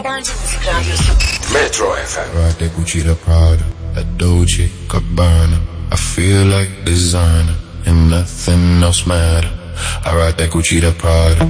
Metro FM. Right, that Gucci, the Prada, that Dolce, Gabbana. I feel like designer, and nothing else matter. I ride that Gucci, the Prada.